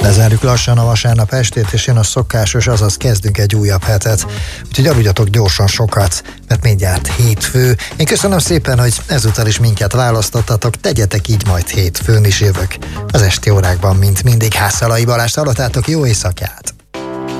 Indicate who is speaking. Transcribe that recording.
Speaker 1: Lezárjuk lassan a vasárnap estét, és jön a szokásos, azaz kezdünk egy újabb hetet. Úgyhogy aludjatok gyorsan sokat, mert mindjárt hétfő. Én köszönöm szépen, hogy ezúttal is minket választottatok, tegyetek így, majd hétfőn is jövök. Az esti órákban, mint mindig, Hászalai Balást hallottátok, jó éjszakát!